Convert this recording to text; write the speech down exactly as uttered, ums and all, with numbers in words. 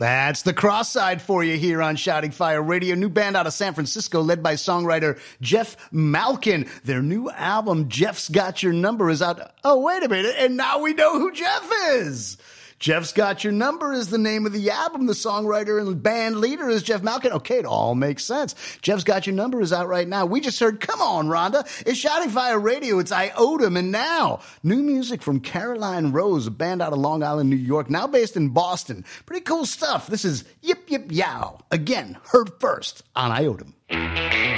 That's the Cross Side for you here on Shouting Fire Radio. New band out of San Francisco led by songwriter Jeff Malkin. Their new album, Jeff's Got Your Number, is out. Oh, wait a minute. And now we know who Jeff is. Jeff's Got Your Number is the name of the album. The songwriter and band leader is Jeff Malkin. Okay, it all makes sense. Jeff's Got Your Number is out right now. We just heard, come on, Rhonda. It's Shouting Fire Radio. It's Iodum. And now, new music from Caroline Rose, a band out of Long Island, New York, now based in Boston. Pretty cool stuff. This is Yip Yip Yow. Again, heard first on Iodum.